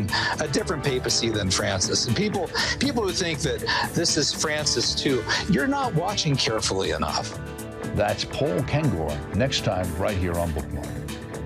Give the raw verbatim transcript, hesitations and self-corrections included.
watching a different papacy than Francis. And people, people who think that this is Francis too, you're not watching carefully enough. That's Paul Kengor, next time right here on Bookmark.